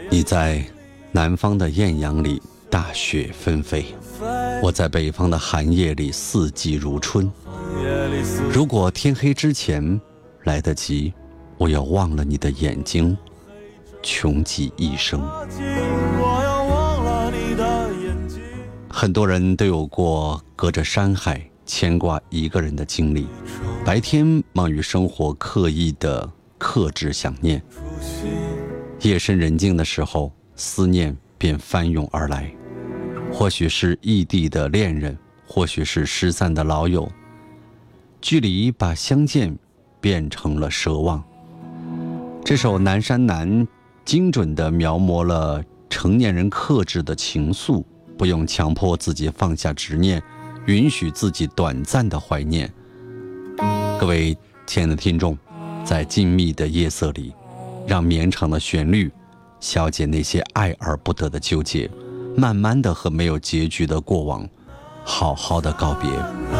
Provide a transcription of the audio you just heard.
你在南方的艳阳里大雪纷飞，我在北方的寒夜里四季如春。如果天黑之前来得及，我要忘了你的眼睛，穷极一生。很多人都有过隔着山海牵挂一个人的经历，白天忙于生活，刻意的克制想念，夜深人静的时候，思念便翻涌而来。或许是异地的恋人，或许是失散的老友，距离把相见变成了奢望。这首《南山南》精准地描摹了成年人克制的情愫，不用强迫自己放下执念，允许自己短暂的怀念。各位亲爱的听众，在静谧的夜色里，让绵长的旋律消解那些爱而不得的纠结，慢慢的和没有结局的过往好好的告别。